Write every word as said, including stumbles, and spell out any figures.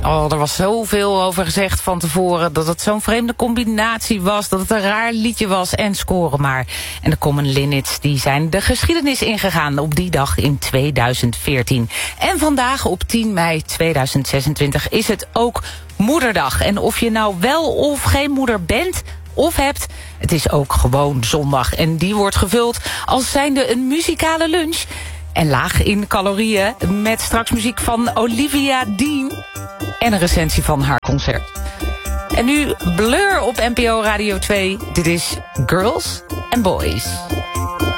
Oh, er was zoveel over gezegd van tevoren. Dat het zo'n vreemde combinatie was. Dat het een raar liedje was. En scoren maar. En de Common Linnets die zijn de geschiedenis ingegaan op die dag in tweeduizend veertien. En vandaag op tien mei tweeduizend zesentwintig is het ook Moederdag. En of je nou wel of geen moeder bent of hebt, het is ook gewoon zondag. En die wordt gevuld als zijnde een muzikale lunch. En laag in calorieën met straks muziek van Olivia Dean. En een recensie van haar concert. En nu Blur op N P O Radio twee. Dit is Girls and Boys.